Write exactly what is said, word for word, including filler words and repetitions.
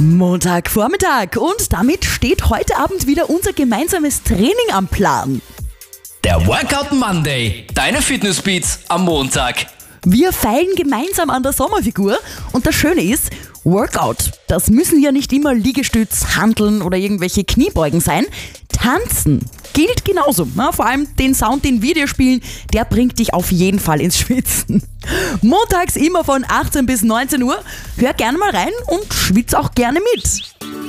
Montagvormittag und damit steht heute Abend wieder unser gemeinsames Training am Plan. Der Workout Monday, deine Fitnessbeats am Montag. Wir feilen gemeinsam an der Sommerfigur und das Schöne ist, Workout, das müssen ja nicht immer Liegestütz, Hanteln oder irgendwelche Kniebeugen sein. Tanzen gilt genauso. Na, vor allem den Sound, den wir dir spielen, der bringt dich auf jeden Fall ins Schwitzen. Montags immer von achtzehn bis neunzehn Uhr. Hör gerne mal rein und schwitz auch gerne mit.